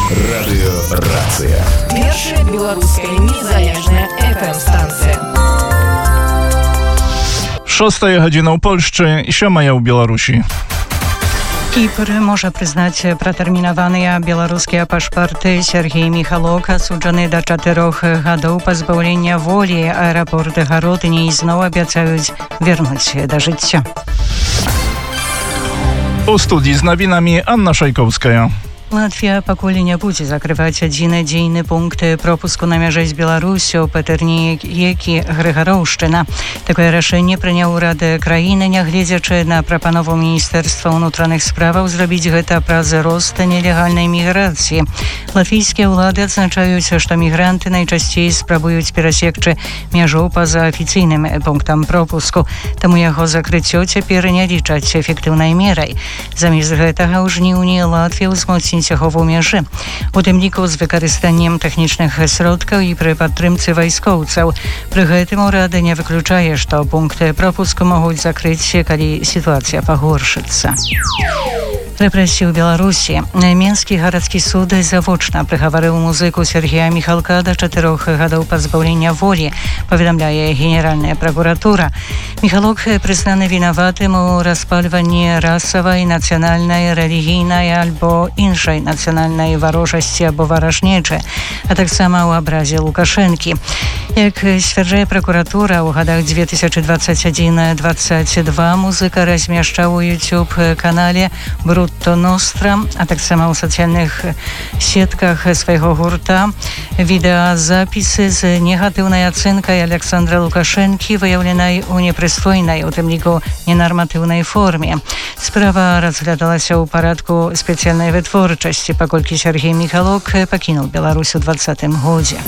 Радыёрацыя. Першая беларуская незалежная FM-станція. 6 гадзіна ў Польшчы, 7 ў Беларусі. Кіпр можа прызнаць пратэрмінаваныя беларускія пашпарты. Сергей Міхалок асуджаны да 4 гадоў пазбаўлення волі. Аэрапорт Гародні ізноў абяцаюць вернуць да жыцця. У студii z nowinami Anna Szajkowska. Латвія пакуль не будзе закрываць адзінадзейны пункт пропуску на мяжы з Беларусю Патэрні які Грыгароўшчына. Такое рашэнне прыняў урад краіны, нягледзячы на прапанову міністэрства ўнутраных справаў зрабіць гэта праз рост нелегальнай міграцыі. Латвійскія ўлады адзначаюць, што мігранты найчасцей спрабуюць перасекчы мяжу па-за афіцыйным пунктам пропуску, таму яго закрыццё цяпер не лічаць эфектыўнай мерай. Замест гэтага ў жніўні Латвія ўзмоцніць ахову мяжы, у тым ліку з выкарыстаннем тэхнічных сродкаў і пры падтрымцы вайскоўцаў. Пры гэтым урад не выключае, што пункты пропуску могуць закрыць, калі сітуацыя пагоршыцца. Рэпрэсіі ў Беларусі. Менскі гарадскі суд завочна прыгаварыў музыку Сергея Міхалка да 4 гадоў пазбаўлення волі, паведамляе Генеральная пракуратура. Міхалок прызнаны вінаватым у распальванні расавай, нацыянальнай, рэлігійнай альбо іншай нацыянальнай варожасці або варажнечы, а таксама ў абразе Лукашэнкі. Як сцвярджае пракуратура, у гадах 2021-22 музыка размяшчаў у YouTube-канале Brutto Nostra, а таксама ў сацыяльных сетках свайго гурта відэазапісы з негатыўнай ацэнкай Александра Лукашэнкі, выяўленай у непрыстойнай, у тым ліку ненарматыўнай форме. Справа разглядалася ў парадку спецыяльнай вытворчасці, паколькі Сергей Міхалок пакінуў Беларусь у 2020 годзе.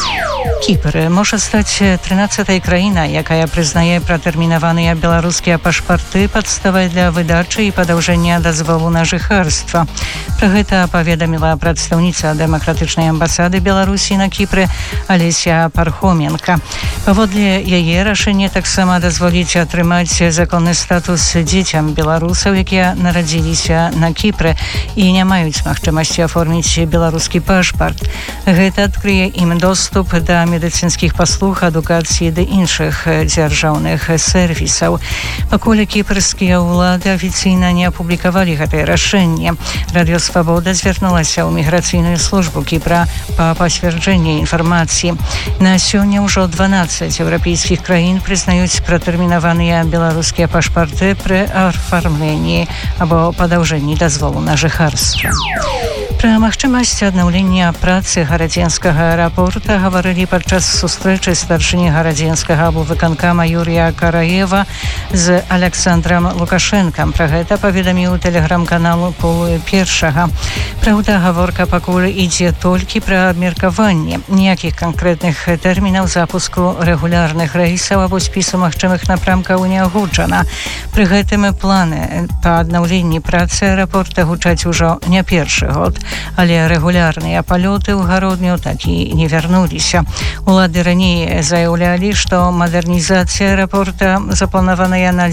Кіпр можа стаць 13-й краінай, якая прызнае пратэрмінаваныя беларускія пашпарты падставай для выдачы і падаўжэння дазволу на жыхарства. Пра гэта паведаміла прадстаўніца дэмакратычнай амбасады Беларусі на Кіпры Алеся Пархоменка. Паводле яе рашэнне таксама дазволіць атрымаць законны статус дзецям беларусаў, якія нарадзіліся на Кіпры і не маюць магчымасці аформіць беларускі пашпарт. Гэта адкрые ім доступ да медыцынскіх паслуг, адукацыі ды іншых дзяржаўных сервісаў. Пакуль кіпрскія ўлады афіцыйна не апублікавалі гэтае рашэнне, Радыё Свабода звярнулася ў міграцыйную службу Кіпра па пацвярджэнні інфармацыі. На сёння ўжо 12 еўрапейскіх краін прызнаюць пратэрмінаваныя беларускія пашпарты пры афармленні або падаўжэнні дазволу на жыхарства. Пра магчымасць аднаўлення працы гарадзенскага аэрапорта гаварылі падчас сустрэчы старшыні гарадзенскага аблвыканкама Юрія Караева з Александрам Лукашэнкам. Пра гэта паведаміў тэлеграм-канал Пол Першага. Праўда, гаворка пакуль ідзе толькі пра абмеркаванне. Ніякіх канкрэтных тэрмінаў запуску рэгулярных рэйсаў або спісу магчымых напрамкаў не агучана. Пры гэтым планы па аднаўленні працы аэрапорта гучаць ужо не першы год, але рэгулярныя палёты ў Гародню так і не вярнуліся. Улады раней заяўлялі, што мадэрнізацыя аэрапорта запланаваная на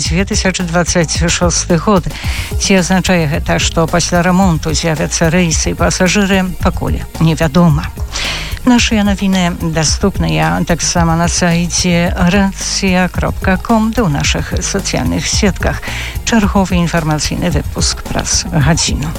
2026 год. Ці азначае гэта, што пасля рамонту з'явяцца рэйсы і пасажыры, пакуль невядома. Нашыя навіны даступныя таксама на сайце racja.com ды ў нашых сацыяльных сетках. Чарговы інфармацыйны выпуск праз гадзіну.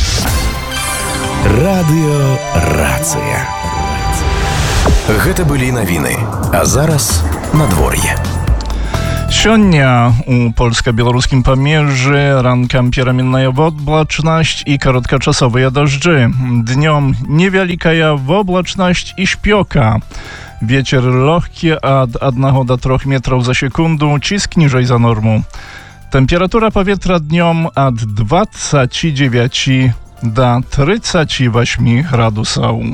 Радыёрацыя. Гэта былі навіны, а зараз надвор'е. Сёння у польска-беларускім памежжы ранкам пераменная воблачнасць і кароткачасовыя дажджы. Днём невялікая воблачнасць і шпёка. Вецер лёгкі ад 1 до 3 метраў за секунду, ціск ніжэй за норму. Тэмпература паветра днём ад 29 до 38 градусаў.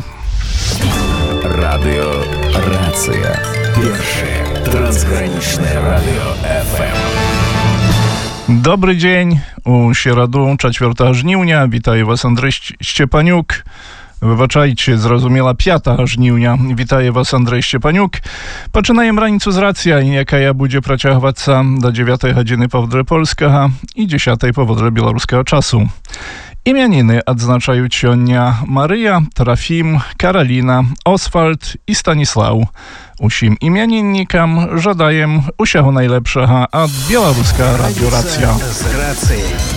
Радыёрацыя. Першае трансгранічнае радыё FM. Добрый дзень. У сераду 4 жніўня вітаю вас Андрэй Сцепанюк. Выбачайце, зразумела, 5 жніўня. Вітаю вас Андрэй Сцепанюк. Пачынаем раніцу з рацыя, якая будзе працягвацца да 9 гадзіны паводле польскага і 10 паводле беларускага часу. Imieniny odznaczają Cionia Maryja, Trafim, Karolina, Oswald i Stanisław. Usim imieninnikam żadaję usiahu najlepszego, a Białoruska Radio Racja. Z racją.